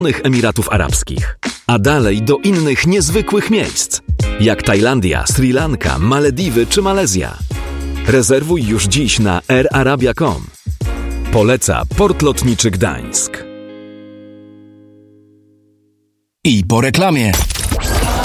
Emiratów Arabskich, a dalej do innych niezwykłych miejsc, jak Tajlandia, Sri Lanka, Malediwy czy Malezja. Rezerwuj już dziś na airarabia.com. Poleca Port Lotniczy Gdańsk. I po reklamie.